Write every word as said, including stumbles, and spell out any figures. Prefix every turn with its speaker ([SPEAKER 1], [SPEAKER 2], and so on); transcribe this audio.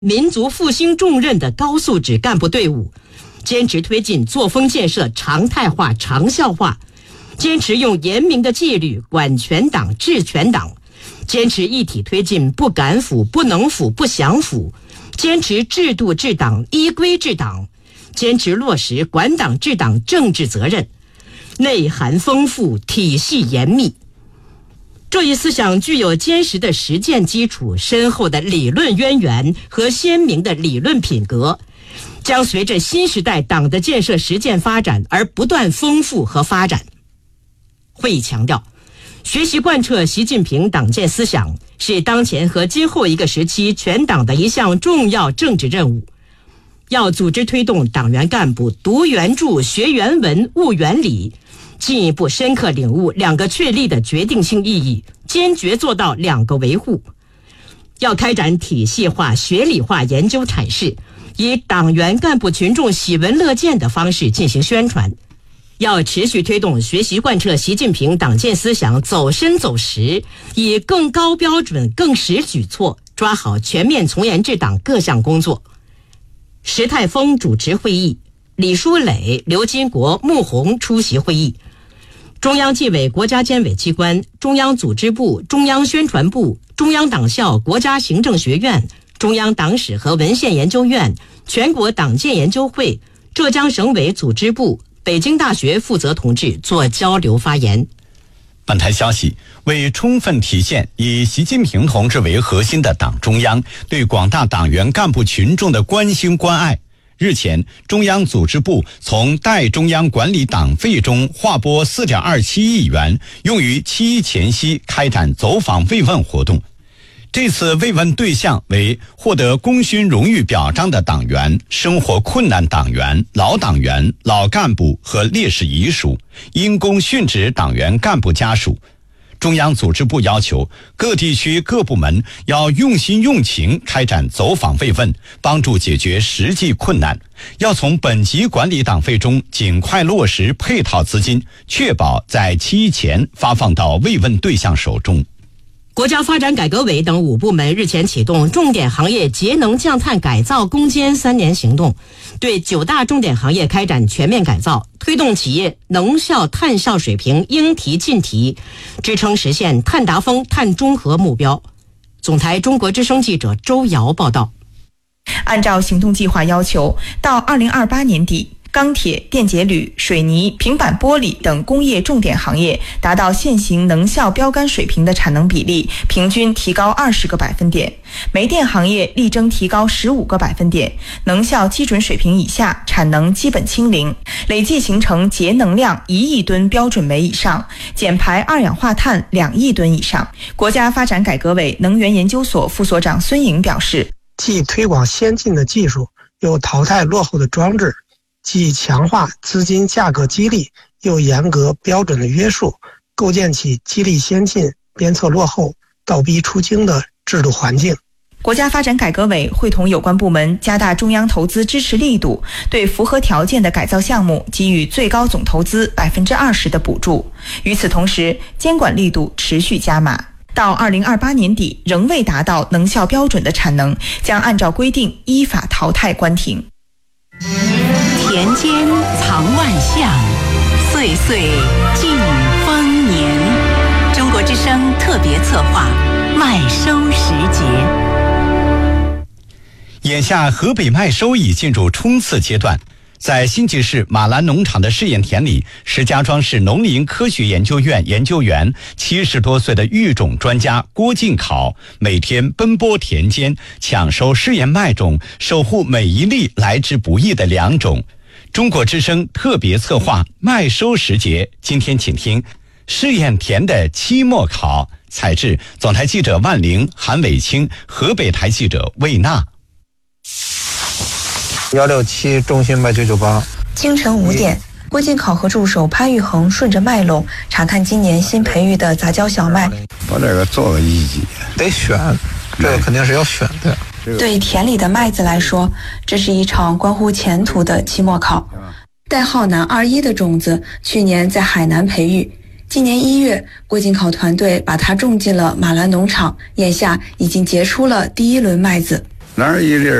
[SPEAKER 1] 民族复兴重任的高素质干部队伍，坚持推进作风建设常态化、长效化，坚持用严明的纪律管全党、治全党，坚持一体推进不敢腐、不能腐、不想腐，坚持制度治党、依规治党，坚持落实管党治党政治责任，内涵丰富，体系严密。这一思想具有坚实的实践基础、深厚的理论渊源和鲜明的理论品格，将随着新时代党的建设实践发展而不断丰富和发展。会议强调，学习贯彻习近平党建思想是当前和今后一个时期全党的一项重要政治任务，要组织推动党员干部读原著、学原文、悟原理，进一步深刻领悟两个确立的决定性意义，坚决做到两个维护。要开展体系化、学理化研究阐释，以党员干部群众喜闻乐见的方式进行宣传。要持续推动学习贯彻习近平党建思想走深走实，以更高标准、更实举措抓好全面从严治党各项工作。石泰峰主持会议，李书磊、刘金国、穆虹出席会议。中央纪委国家监委机关、中央组织部、中央宣传部、中央党校、国家行政学院、中央党史和文献研究院、全国党建研究会、浙江省委组织部、北京大学负责同志做交流发言。
[SPEAKER 2] 本台消息，为充分体现以习近平同志为核心的党中央对广大党员干部群众的关心关爱，日前，中央组织部从代中央管理党费中划拨 四点二七亿元，用于七一前夕开展走访慰问活动。这次慰问对象为获得功勋荣誉表彰的党员、生活困难党员、老党员、老干部和烈士遗属、因公殉职党员干部家属。中央组织部要求各地区各部门要用心用情开展走访慰问，帮助解决实际困难，要从本级管理党费中尽快落实配套资金，确保在七一前发放到慰问对象手中。
[SPEAKER 1] 国家发展改革委等五部门日前启动重点行业节能降碳改造攻坚三年行动，对九大重点行业开展全面改造，推动企业能效碳效水平应提尽提，支撑实现碳达峰、碳中和目标。总台中国之声记者周瑶报道。
[SPEAKER 3] 按照行动计划要求，到二零二八年底，钢铁、电解铝、水泥、平板玻璃等工业重点行业达到现行能效标杆水平的产能比例平均提高二十个百分点，煤电行业力争提高十五个百分点，能效基准水平以下产能基本清零，累计形成节能量一亿吨标准煤以上，减排二氧化碳两亿吨以上。国家发展改革委能源研究所副所长孙颖表示，
[SPEAKER 4] 既推广先进的技术，又淘汰落后的装置，既强化资金价格激励，又严格标准的约束，构建起激励先进、鞭策落后、倒逼出京的制度环境。
[SPEAKER 3] 国家发展改革委会同有关部门加大中央投资支持力度，对符合条件的改造项目给予最高总投资 百分之二十 的补助。与此同时，监管力度持续加码。到二零二八年底仍未达到能效标准的产能，将按照规定依法淘汰关停。
[SPEAKER 5] 田间藏万象，岁岁尽丰年。中国之声特别策划麦收时节。
[SPEAKER 2] 眼下河北麦收已进入冲刺阶段，在新集市马兰农场的试验田里，石家庄市农林科学研究院研究员七十多岁的育种专家郭进考每天奔波田间，抢收试验麦种，守护每一粒来之不易的良种。中国之声特别策划麦收时节，今天请听试验田的期末考，采制总台记者万玲、韩伟清，河北台记者魏娜。
[SPEAKER 6] 幺六七中心麦九九八。
[SPEAKER 7] 清晨五点，郭进考和助手潘玉恒顺着麦垄查看今年新培育的杂交小麦。
[SPEAKER 6] 把这个做个一级，得选，这个肯定是要选的。
[SPEAKER 7] 对田里的麦子来说，这是一场关乎前途的期末考。代号南二一的种子，去年在海南培育，今年一月，郭进考团队把它种进了马兰农场，眼下已经结出了第一轮麦子。
[SPEAKER 8] 哪儿一粒